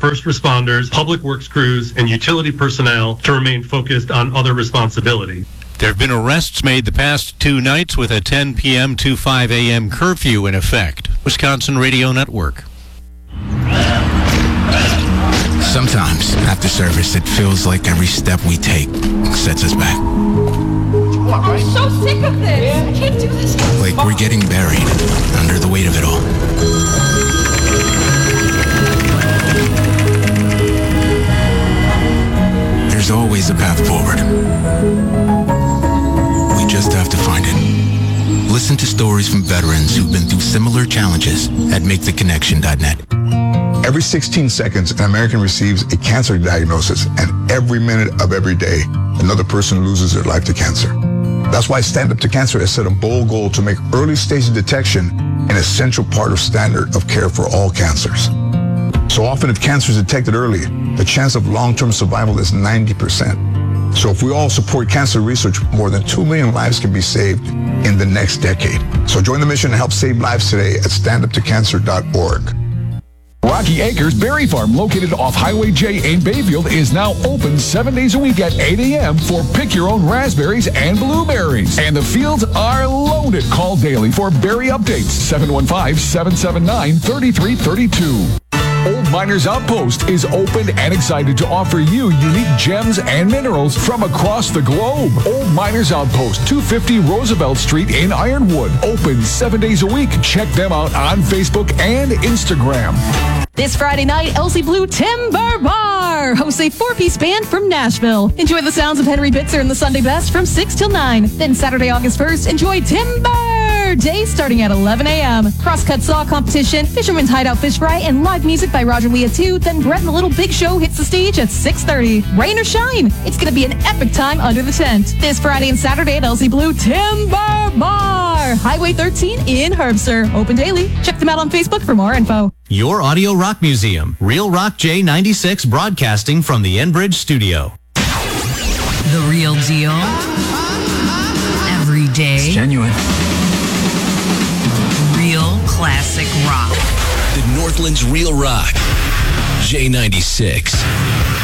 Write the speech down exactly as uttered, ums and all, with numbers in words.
first responders, public works crews, and utility personnel to remain focused on other responsibilities. There have been arrests made the past two nights with a ten p.m. to five a.m. curfew in effect. Wisconsin Radio Network. Sometimes, after service, it feels like every step we take sets us back. I'm so sick of this. I can't do this. Like we're getting buried under the weight of it all. There's always a path forward. We just have to find it. Listen to stories from veterans who've been through similar challenges at make the connection dot net. Every sixteen seconds, an American receives a cancer diagnosis, and every minute of every day, another person loses their life to cancer. That's why Stand Up to Cancer has set a bold goal to make early stage detection an essential part of standard of care for all cancers. So often, if cancer is detected early, the chance of long-term survival is ninety percent. So if we all support cancer research, more than two million lives can be saved in the next decade. So join the mission and help save lives today at stand up to cancer dot org. Rocky Acres Berry Farm, located off Highway J in Bayfield, is now open seven days a week at eight a.m. for pick-your-own raspberries and blueberries. And the fields are loaded. Call daily for berry updates, seven one five, seven seven nine, three three three two. Old Miners Outpost is open and excited to offer you unique gems and minerals from across the globe. Old Miners Outpost, two fifty Roosevelt Street in Ironwood. Open seven days a week. Check them out on Facebook and Instagram. This Friday night, Elsie Blue Timber Bar hosts a four-piece band from Nashville. Enjoy the sounds of Henry Bitzer and the Sunday Best from six till nine. Then Saturday, August first, enjoy Timber Day starting at eleven a.m. Crosscut saw competition, Fisherman's Hideout Fish Fry, and live music by Roger Leah two. Then Brett and the Little Big Show hits the stage at six thirty. Rain or shine, it's going to be an epic time under the tent. This Friday and Saturday at Elsie Blue Timber Bar, Highway thirteen in Herbster. Open daily. Check them out on Facebook for more info. Your Audio Rock Museum. Real Rock J ninety-six broadcasting from the Enbridge studio. The real deal. Every day. It's genuine. Real classic rock. The Northland's Real Rock. J ninety-six.